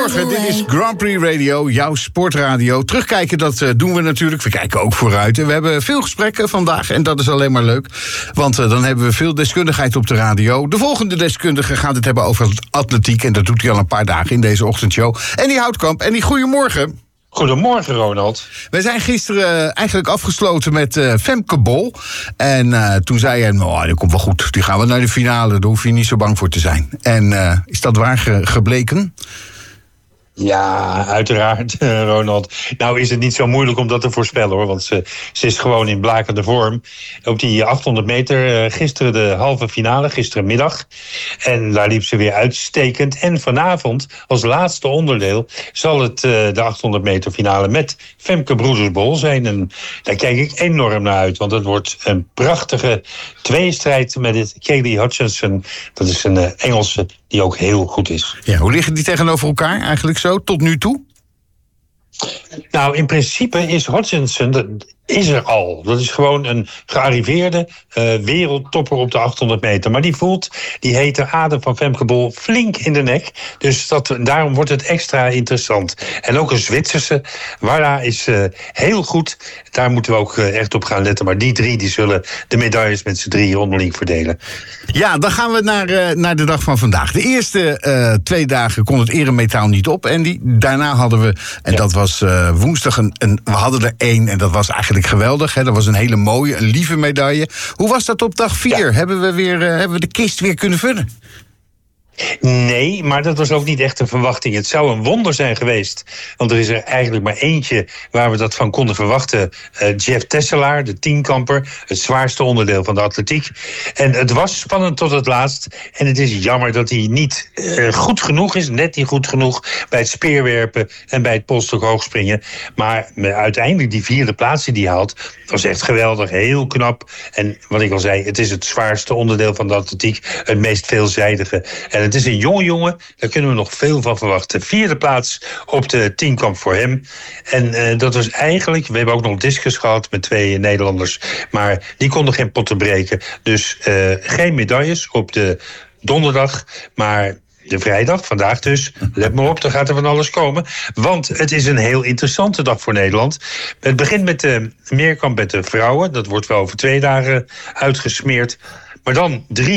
Goedemorgen, dit is Grand Prix Radio, jouw sportradio. Terugkijken, dat doen we natuurlijk. We kijken ook vooruit. En we hebben veel gesprekken vandaag en dat is alleen maar leuk. Want dan hebben we veel deskundigheid op de radio. De volgende deskundige gaat het hebben over atletiek. En dat doet hij al een paar dagen in deze ochtendshow. En die Houtkamp. En die goedemorgen. Goedemorgen, Ronald. Wij zijn gisteren eigenlijk afgesloten met Femke Bol. En toen zei hij, nou, dat komt wel goed. Die gaan we naar de finale, daar hoef je niet zo bang voor te zijn. En is dat waar gebleken? Ja, uiteraard, Ronald. Nou is het niet zo moeilijk om dat te voorspellen, hoor. Want ze is gewoon in blakende vorm. Op die 800 meter, gisteren de halve finale, gisterenmiddag. En daar liep ze weer uitstekend. En vanavond, als laatste onderdeel, zal het de 800 meter finale met Femke Broedersbol zijn. En daar kijk ik enorm naar uit. Want het wordt een prachtige tweestrijd met Kaylee Hutchinson. Dat is een Engelse die ook heel goed is. Ja, hoe liggen die tegenover elkaar eigenlijk zo, tot nu toe? Nou, in principe is Hutchinson, dat is er al. Dat is gewoon een gearriveerde wereldtopper op de 800 meter. Maar die voelt die hete adem van Femke Bol flink in de nek. Dus daarom wordt het extra interessant. En ook een Zwitserse, Wara, is heel goed. Daar moeten we ook echt op gaan letten. Maar die drie die zullen de medailles met z'n drieën onderling verdelen. Ja, dan gaan we naar de dag van vandaag. De eerste 2 dagen kon het eremetaal niet op, Andy. Daarna hadden we, en dat was woensdag, we hadden er 1 en dat was eigenlijk geweldig. Hè? Dat was een hele mooie, een lieve medaille. Hoe was dat op dag 4? Ja. Hebben we de kist weer kunnen vullen? Nee, maar dat was ook niet echt een verwachting. Het zou een wonder zijn geweest. Want er is er eigenlijk maar eentje waar we dat van konden verwachten. Jeff Tesselaar, de tienkamper. Het zwaarste onderdeel van de atletiek. En het was spannend tot het laatst. En het is jammer dat hij niet goed genoeg is. Net niet goed genoeg bij het speerwerpen en bij het polstok hoogspringen. Maar uiteindelijk die 4e plaats die hij haalt, was echt geweldig. Heel knap. En wat ik al zei, het is het zwaarste onderdeel van de atletiek. Het meest veelzijdige. En het is een jonge jongen, daar kunnen we nog veel van verwachten. 4e plaats op de tienkamp voor hem. En dat was eigenlijk, we hebben ook nog discus gehad met 2 Nederlanders. Maar die konden geen potten breken. Dus geen medailles op de donderdag, maar de vrijdag, vandaag dus. Let maar op, dan gaat er van alles komen. Want het is een heel interessante dag voor Nederland. Het begint met de meerkamp met de vrouwen. Dat wordt wel over 2 dagen uitgesmeerd. Maar dan 3